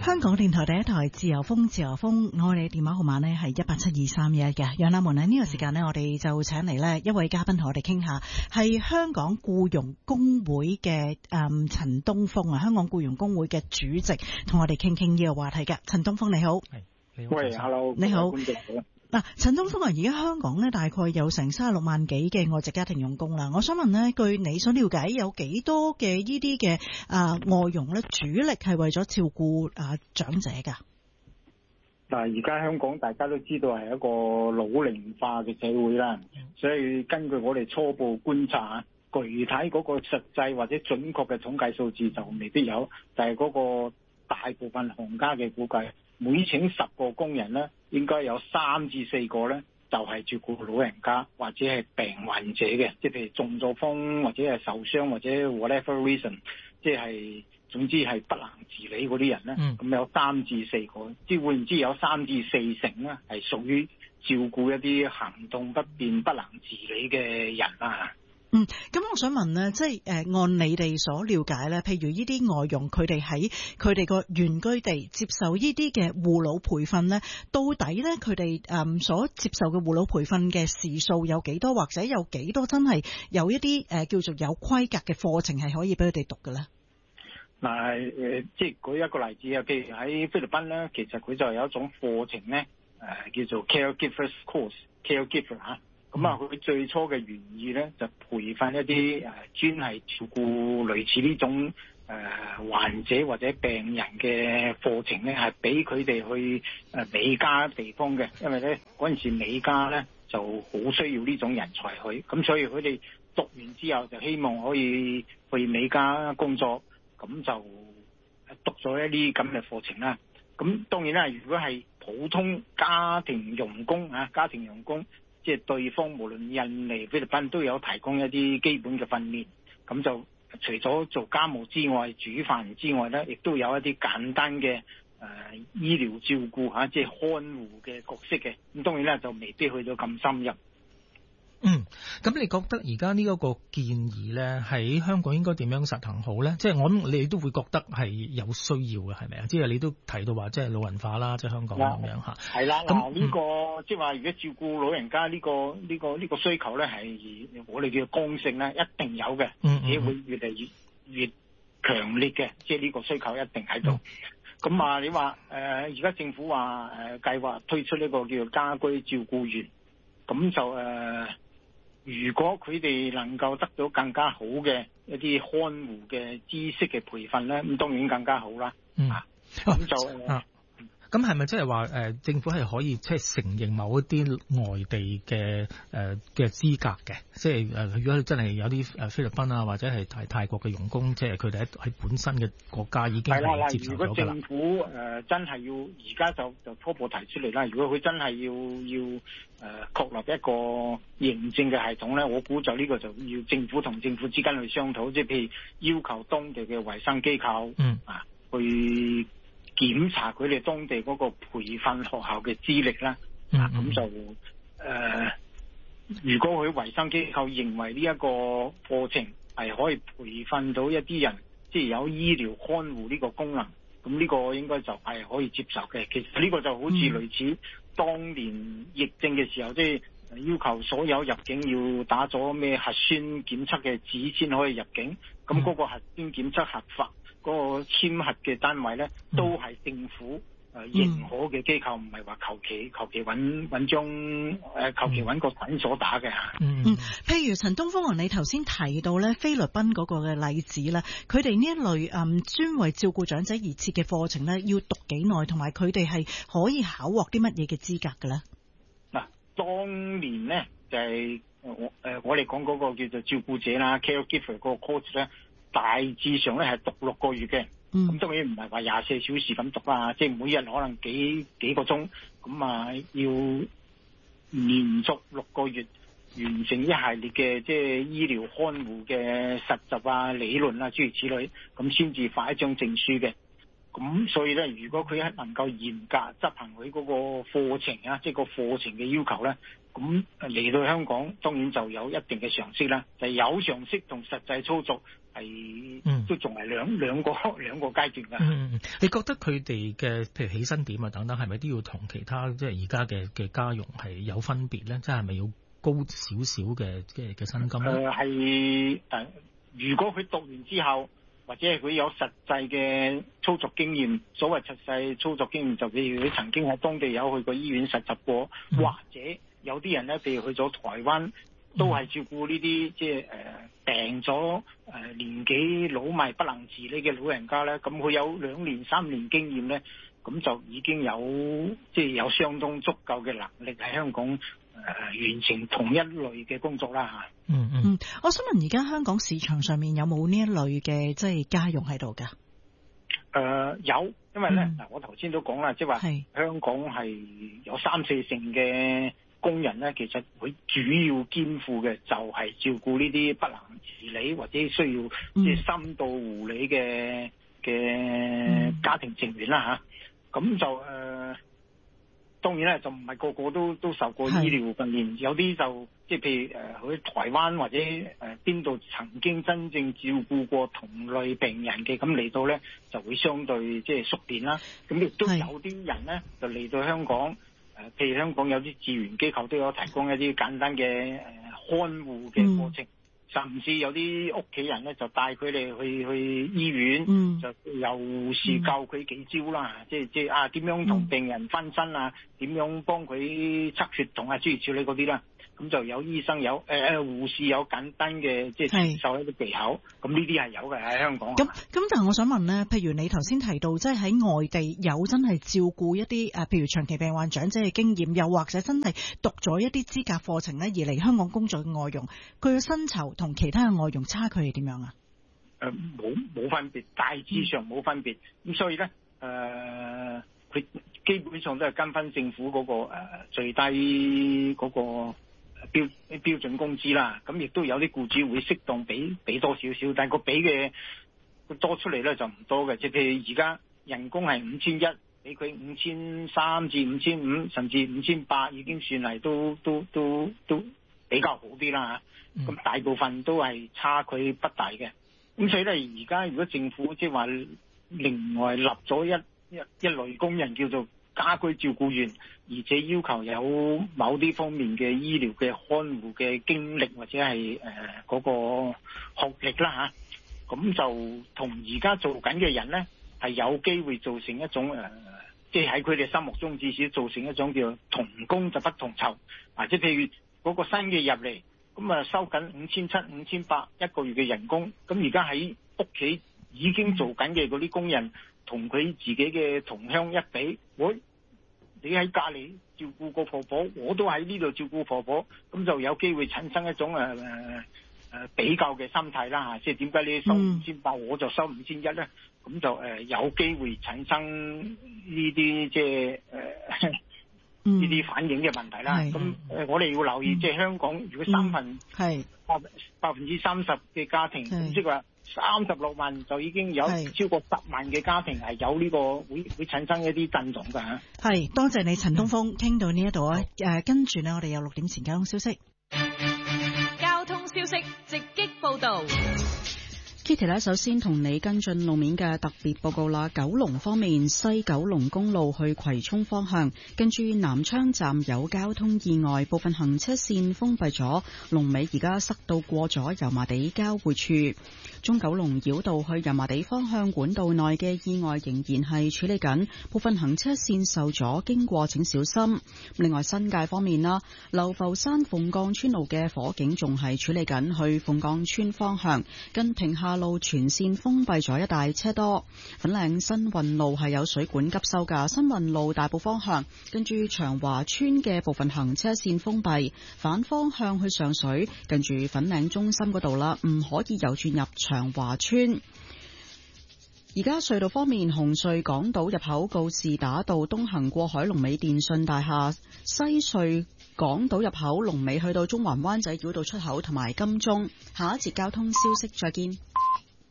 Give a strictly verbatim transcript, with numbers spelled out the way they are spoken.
香港電台第一台自由風，自由風，我哋電話號碼呢係一八七二三一嘅。楊立門呢，呢個時間呢，我哋就請嚟呢一位嘉賓同我哋傾下，係香港僱傭工會嘅誒陳東風啊，香港僱傭工會嘅主席，同我哋傾傾呢個話題嘅。陳東風你好， 係你好，喂 ，hello， 你好。嗱，陳東風啊，而家香港咧大概有成三十六萬幾嘅外籍家庭傭工啦。我想問咧，據你所了解，有幾多嘅呢啲嘅啊外傭咧，主力係為咗照顧啊長者㗎？ 嗱，而家香港大家都知道係一個老齡化嘅社會啦，所以根據我哋初步觀察，具體嗰個實際或者準確嘅統計數字就未必有，但係嗰個大部分行家嘅估計，每請十個工人咧，應該有三至四個咧，就係照顧老人家或者係病患者嘅，即係譬如中咗風或者係受傷或者 whatever reason， 即係總之係不能自理嗰啲人咧，咁、嗯、有三至四個，即係換言之有三至四成咧係屬於照顧一啲行動不便不能自理嘅人啊。 嗯，咁我想問咧，即係誒、呃、按你哋所了解咧，譬如呢啲外傭佢哋喺佢哋個原居地接受呢啲嘅護老培訓咧，到底咧佢哋誒所接受嘅護老培訓嘅時數有幾多，或者有幾多真係有一啲誒、呃、叫做有規格嘅課程係可以俾佢哋讀嘅咧？ 嗱誒，即係舉一個例子啊，譬如喺菲律賓咧，其實佢就有一種課程咧，誒、呃、叫做 Caregivers Course，Caregiver 嚇。咁啊，佢最初嘅原意咧，就培訓一啲誒專係照顧類似呢種誒、呃、患者或者病人嘅課程咧，係俾佢哋去誒美加地方嘅，因為咧嗰陣時美加咧就好需要呢種人才去，咁所以佢哋讀完之後就希望可以去美加工作，咁就讀咗一啲咁嘅課程啦。咁當然啦，如果係普通家庭傭工啊，家庭傭工。即係對方無論印尼、菲律賓都有提供一啲基本嘅訓練，咁就除咗做家務之外、煮飯之外咧，亦都有一啲簡單嘅誒、呃、醫療照顧嚇，即係看護嘅角色嘅。咁當然咧就未必去到咁深入。 嗯，咁你覺得而家呢一個建議咧，喺香港應該點樣實行好咧？即係我諗你都會覺得係有需要嘅，係咪啊？即係你都提到話，即係老人化啦，即係香港咁樣嚇。 係啦，嗱呢個即係話，如果照顧老人家呢個呢個呢個需求咧，係我哋叫剛性咧，一定有嘅，而、嗯、且會越嚟越越強烈嘅，即係呢個需求一定喺度。咁、嗯、啊，你話誒而家政府話誒計劃推出呢個叫做家居照顧員，咁就誒。呃如果佢哋能夠得到更加好嘅一啲看護嘅知識嘅培訓咧，咁當然更加好啦。 嗯， 咁、啊、就啊，咁係咪即係話誒政府係可以即係承認某一啲外地嘅誒嘅資格嘅？即係誒，如果真係有啲誒菲律賓啊或者係泰泰國嘅傭工，即係佢哋喺喺本身嘅國家已經係接受咗㗎啦。如果政府誒、呃、真係要而家就就初步提出嚟啦，如果佢真係要要。誒、呃，確立一個認證嘅系統咧，我估就呢個就要政府同政府之間去商討，即係譬如要求當地嘅衛生機構，嗯啊，去檢查佢哋當地嗰個培訓學校嘅資歷啦，嗯、啊，咁就誒、呃，如果佢衛生機構認為呢一個課程係可以培訓到一啲人，即係有醫療看護呢個功能，咁呢個應該就係可以接受嘅。其實呢個就好似類似、嗯。當年疫症嘅時候，即係要求所有入境要打咗咩核酸檢測嘅紙先可以入境。咁嗰個核酸檢測合法嗰個簽核嘅單位咧，都係政府誒認可嘅機構，唔係話求其求其揾揾張誒求其揾個診所打嘅嚇。 嗯，譬如陳東風，你頭先提到咧菲律賓嗰個嘅例子咧，佢哋呢一類誒專為照顧長者而設嘅課程咧，要讀幾耐，同埋佢哋係可以考獲啲乜嘢嘅資格嘅咧？ 嗱，當年咧就係我誒我哋講嗰個叫做照顧者啦 ，caregiver 嗰個 course 咧，大致上咧係讀六個月嘅。咁、嗯、當然唔係話廿四小時咁讀啦，即係每日可能幾幾個鐘，咁啊要連續六個月完成一系列嘅即係醫療看護嘅實習啊、理論啊諸如此類，咁先至發一張證書嘅。咁所以咧，如果佢係能夠嚴格執行佢嗰個課程啊，即係個課程嘅要求咧，咁嚟到香港當然就有一定嘅常識啦，就係、有常識同實際操作係、 嗯、 都仲係兩兩個兩個階段㗎。 嗯，你覺得佢哋嘅譬如起薪點啊等等，係咪都要同其他即係而家嘅嘅家傭係有分別咧？即係咪要高少少嘅嘅嘅薪金咧？ 誒係誒，如果佢讀完之後，或者係佢有實際嘅操作經驗，所謂實際操作經驗就譬如佢曾經喺當地有去過醫院實習過， 嗯、 或者有啲人咧，譬如去咗台灣，都係照顧呢啲即係誒病咗誒、呃、年紀老邁不能自理嘅老人家咧，咁佢有兩年三年經驗咧，咁就已經有即係、就是、有相當足夠嘅能力喺香港誒、呃、完成同一類嘅工作啦嚇。 嗯嗯， 嗯，我想問而家香港市場上面有冇呢一類嘅即係家傭喺度㗎？ 誒有，因為咧嗱、嗯，我頭先都講啦，即係話香港係有三四成嘅工人咧，其實佢主要肩負嘅就係照顧呢啲不能自理或者需要即係深度護理嘅嘅家庭成員啦嚇。咁、嗯、就誒、呃、當然咧，就唔係個個都都受過醫療訓練，有啲就即係譬如誒喺台灣或者誒邊度曾經真正照顧過同類病人嘅，咁嚟到咧就會相對即係熟練啦。咁亦都有啲人咧就嚟到香港。誒，譬如香港有啲志願機構都有提供一啲簡單嘅誒看護嘅過程，嗯、甚至有啲屋企人咧就帶佢哋去去醫院，嗯、就由護士教佢幾招啦，嗯、即係即係啊點樣同病人分身啊，點、嗯、樣幫佢測血統啊，諸如此類嗰啲啦。咁就有醫生有誒誒、呃、護士有簡單嘅即係傳授一啲技巧，咁呢啲係有嘅喺香港。咁咁但係我想問咧，譬如你頭先提到即係喺外地有真係照顧一啲誒，譬如長期病患長者嘅經驗，又或者真係讀咗一啲資格課程咧，而嚟香港工作嘅外傭，佢嘅薪酬同其他嘅外傭差距係點樣啊？ 誒冇冇分別，大致上冇分別。咁、嗯、所以咧誒，佢、呃、基本上都係跟翻政府嗰、嗰個、呃、最低嗰、嗰個。標標準工資啦，咁亦都有啲僱主會適當俾俾多少少，但係個俾嘅多出嚟咧就唔多嘅，即係譬如而家人工係五千一，俾佢五千三至五千五，甚至五千八已經算係都都都都比較好啲啦嚇。咁、嗯、大部分都係差距不大嘅。咁所以咧，而家如果政府即係話另外立咗一一一類工人叫做家居照顧員，而且要求有某啲方面嘅醫療嘅看護嘅經歷或者係誒嗰個學歷啦嚇，咁就同而家做緊嘅人咧係有機會造成一種誒，即係喺佢哋心目中至少造成一種叫同工就不同酬，或者譬如嗰個新嘅入嚟，咁啊收緊五千七、五千八一個月嘅人工，咁而家喺屋企已經做緊嘅嗰啲工人，同佢自己嘅同鄉一比，我你喺隔離照顧個婆婆，我都喺呢度照顧婆婆，咁就有機會產生一種誒誒誒比較嘅心態啦嚇，即係點解你收五千八，我就收五千一咧？咁就誒、呃、有機會產生呢啲即係誒呢啲反映嘅問題啦。咁誒、呃、我哋要留意，即係香港如果三分係百百分之三十嘅家庭，咁即係話三十六萬就已經有超過十萬嘅家庭係有呢、這個會會產生一啲震動㗎嚇。係，多謝你陳東風，傾到呢一度啊。誒，跟住呢，我哋有六點前交通消息。 交通消息直擊報導。 Kitty 咧，首先同你跟進路面嘅特別報告啦。九龍方面，西九龍公路去葵涌方向，跟住南昌站有交通意外，部分行車線封閉咗，龍尾而家塞到過咗油麻地交匯處。中九龍繞道去油麻地方向管道內嘅意外仍然係處理緊，部分行車線受阻，經過請小心。另外新界方面啦，流浮山鳳崗村路嘅火警仲係處理緊，去鳳崗村方向跟屏廈路全線封閉咗，一帶車多。粉嶺新運路係有水管急修噶，新運路大埔方向跟住長華村嘅部分行車線封閉，反方向去上水近住粉嶺中心嗰度啦，唔可以右轉入長華村。而家隧道方面，紅隧港島入口告士打道東行過海龍尾電訊大廈，西隧港島入口龍尾去到中環灣仔繞道出口同埋金鐘。下一節交通消息再見。